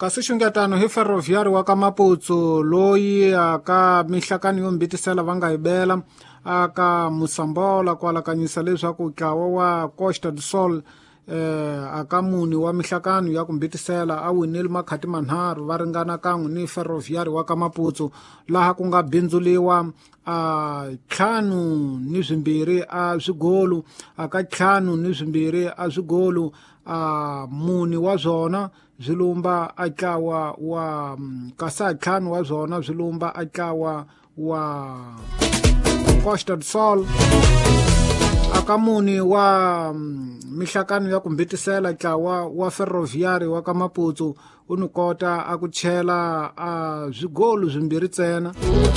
kasi xungetano hi ferroviário wa ka Maputsu loyi aka mihlakani yo mbitisela va nga hi bela aka Musambola kwala kanyisa leswaku ntlawa wa Costa do Sol aka muni wa mihlakano ya ku mbitisela a winile makhati manharhu va ringana kan'we ni ferroviário wa ka Maputsu laha ku nga bindzuliwa 5-2 a swigolu aka 5-2 a swigolu muni wa zona zwilumba a ntlawa wa kasi 5 wa zona zwilumba a ntlawa wa Costa do Sol aka muni wa mihlakano ya ku mbitisela ntlawa wa ferroviário wa ka Maputsu u ni kota a ku chela a swigolu 2 ntsena.